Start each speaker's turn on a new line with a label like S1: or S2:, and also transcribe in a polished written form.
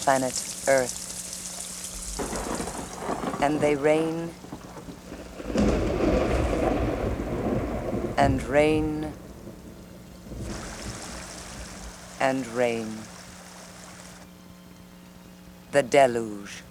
S1: planet Earth. And they rain and rain and rain. The deluge.